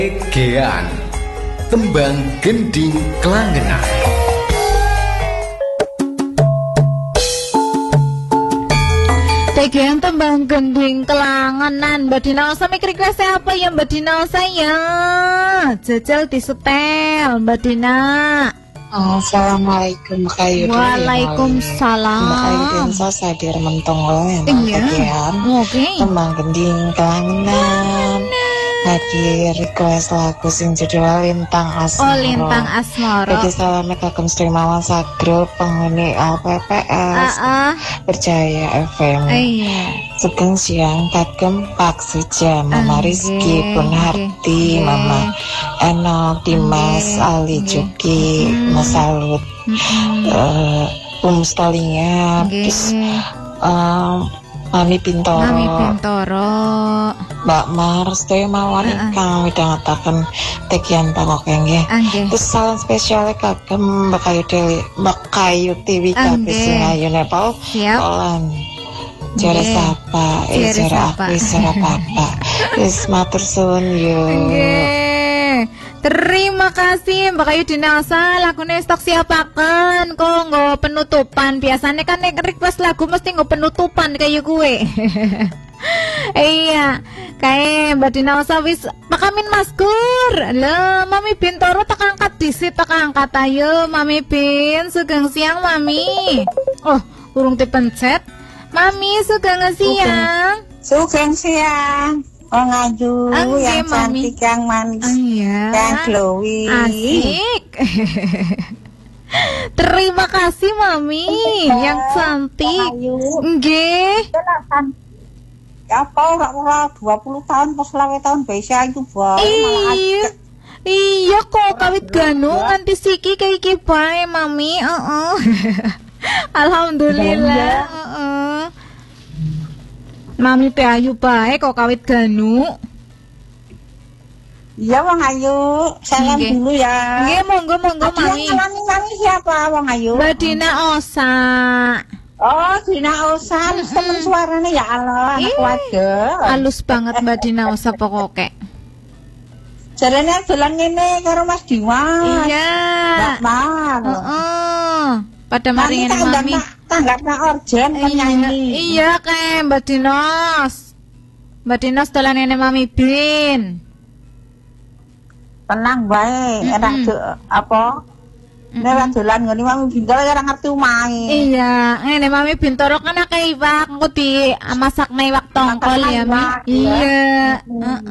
Gean Tembang Gending Klangenan. Tegean tembang gending kelanganan. Mbak Dina Osa mikir request apa ya Mbak Dina Osa ya? Jajal disetel Mbak Dina. Assalamualaikum Kayu. Waalaikumsalam. Mbak Kayu dan saya di Rementonggo yang Tegean tembang gending kelangenan. Hadir request lagu sing judul Lintang Asmara. Oh, Lintang Asmara. Jadi salam kagem Strimawan Sagro penghuni LPPS Berjaya FM. Sugeng siang kagem Pak Suja, Mama Rizky, Bun Harti, Mama Enok, Dimas, Ali Juki, Mas Salut, Stolinga, terus Mami Bintoro, Mbak Mars, Toyo mawon ingkang midhangetaken tegian pangok nggih. Terus salam spesial kagem Mbak Kayu Tiwi kabeh sing ayu Nepal. Olan. Jare sapa, jare aku jare papa. Wis matur suwun yo. Terima kasih Mbak Kayu Dinasa. Lagune stok siapakan. Kok nggo penutupan. Biasanya kan request lagu mesti nggo penutupan kayak gue. Iya, kayak Mbak Dinasa wis pakamin Maskur. Lah, Mami Bintoro tak angkat disit, tak angkat ayo Mami Bin. Sugeng siang Mami. Oh, urung dipencet. Mami sugeng siang. Sugeng siang. Oh ngaju yang cantik, yang manis, yang glowing. Asik. Terima kasih Mami, yang cantik. Nggih. Apa ora 20 tahun pas 20 tahun bisa itu bae. Iya kok kawit ganu nganti siki kayak iki bae Mami. Alhamdulillah. Mami pe ayu bae kok kawit ganu. Iya Wong Ayu, salam dulu ya. Nggih, monggo Mami. Mami siapa Wong Ayu? Mbak Dina Osa. Oh, Dina Osa, temen suaranya ya Allah, anak wadon. Halus banget Mbak Dina Osa pokoknya. Jarene dolan ngene karo Mas Diwan. Iya. Mbak Pada mari ngene Mami. Tanggapna orjen penyanyi. Iya kayak Mbak Dinos. Mbak Dinos dolan ngene Mami Bin. Tenang bae, enak apa? Nek dolan ngene Mami Bintoro ora ngerti omahe. Iya, ngene Mami Bintoro kan akeh iwak, engko di masakne iwak tongkol ya, Mi. Iya,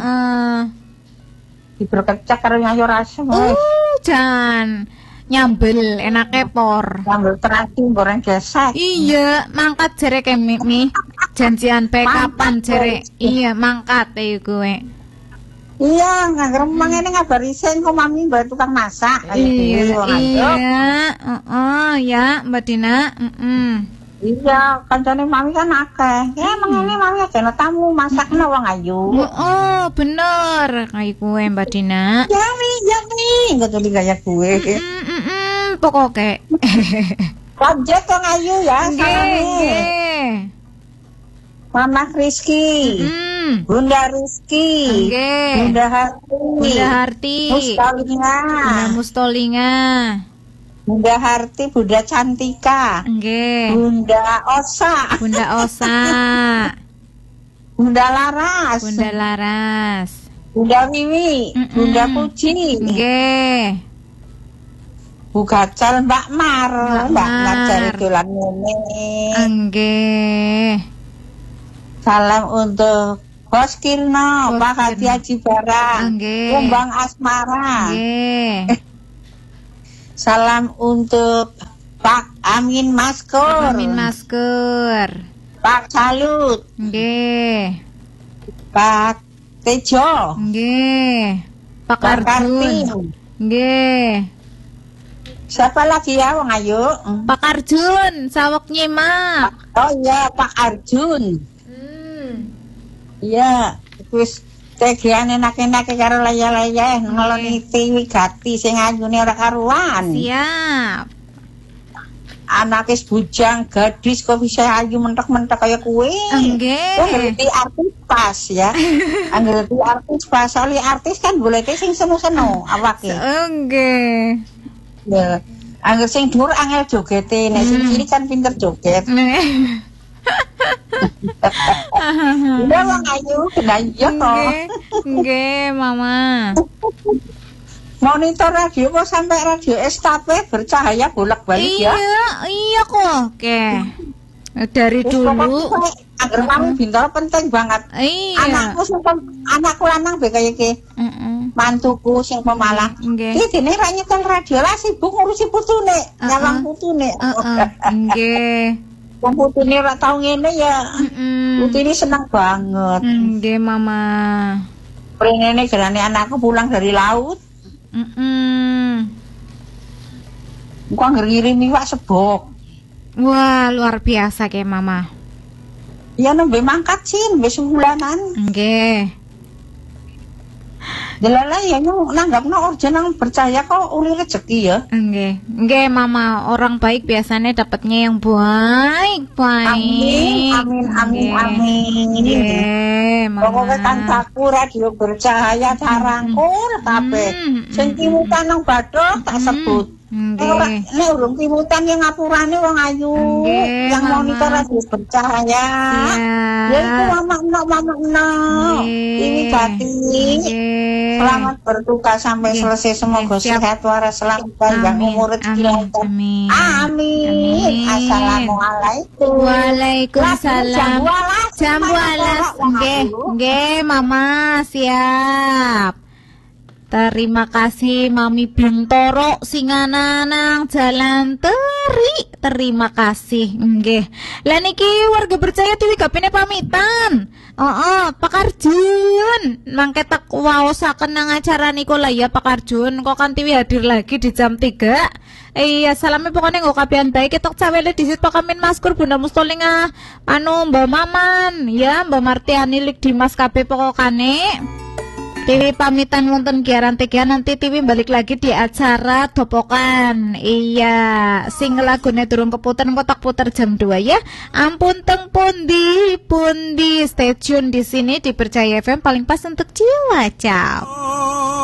Diberkecak karo nyayo rasem. Jan. Nyambel enake por. Nyambel terasi goreng gesek. Iya, mangkat jere ke Mi. Janjian pe kapan jere? Iya, mangkat gue. Iya, ngangger mangene ngabari sen kok Mami mbak tukang masak. Iya, ya Mbak Dina. Iya, kancane Mami kan akeh. Ya mangene Mami ajane tamu masakna Wong Ayu. Oh, bener. Kayak gue Mbak Dina. Ya Mi, enggak tuli gaya gue. Pokoknya. Lanjut Wong Ayu ya, salame. Mama Rizky. Bunda Rizky. Bunda Harti. Mustolinga. Bunda Harti, Bunda Cantika. Bunda Osa. Bunda Laras. Bunda Wiwi. Bunda Puji. Bu Gacal, Mbak Mar cari dolan ngene. Salam untuk Bos Kirno, Pak Hati Haji Barang, Kumbang Asmara. Salam untuk Pak Amin Maskur. Pak Salut. Pak Tejo. Pak Arjun. Siapa lagi ya Wong Ayu? Pak Arjun, sawok nyimak. Oh iya, Pak Arjun. Iya, wis tegian enak-enak karo laya-laya ngeloni tiwi gati sing ayune ora karuan. Siap. anake bujang gadis kok bisa ayu mentek-mentek kaya kuwi. Nggih. Ngerti artis pas ya. Ngerti artis pas, soalnya artis kan goleke sing seno-seno awake. Nggih. Ya, angger sing dhuwur angel jogete, nek sing kiri kan pinter joget. Udah wong ayu, nah iya toh. Nggih, Mama. Monitor radio kok sampai radio estafet bercahaya bolak-balik ya. Iya kok. Oke. Dari dulu agar kamu Bintoro penting banget. Iya. Anakku lanang be kaya iki. Mantuku sing pemalah. Iki dene ra nyetel radio lah sibuk ngurusi putune, nyawang putune. Nggih. Wong putune ora tau ngene ya. Putune seneng banget. Nggih, Mama. Prengene gerane anakku pulang dari laut. Engko ngirim iwak sebok. Wah, luar biasa ke Mama. Ya nembe mangkat sih, nembe sebulanan. Nggih. Delala ya nanggapno organ nang percaya kok uli rezeki ya. Nggih. Nggih, Mama. Orang baik biasanya dapatnya yang baik-baik. Amin. Nggih, Mama. Pokoke kancaku radio bercahaya tarangkul kabeh. Sing kimutan nang Bathok tak sebut. Nek urung kimutan yang ngapurane wong ayu. Yang monitor radio bercahaya. Ya iku mama no. Ini Gati. Selamat bertugas sampai selesai, semoga sehat waras selamat panjang umur rezeki lancar. Amin. Assalamualaikum. Waalaikumsalam. Jam walas. Nggih, Mama, siap. Terima kasih Mami Bintoro Singana nang Jalan Teri. Terima kasih. Nggih. Lah niki warga percaya dewe gapene pamitan. Pak Arjun. Mangke tak waosaken nang acara niku lah ya Pak Arjun. Kok kan tiwi hadir lagi di jam 3. Iya, salame pokoknya nggak kapian baik ketok cawele disit pakamin maskur Bunda Mustolinga Mbak Maman ya Mbak Martiani Lik Dimas KB pokokane. Tiwi pamitan wonten giaran tiga nanti Tiwi balik lagi di acara Dopokan. Iya, sing lagune durung keputer kotak puter jam 2 ya. Ampun teng pundi stay tune di sini di Percaya FM paling pas untuk jiwa. Ciao.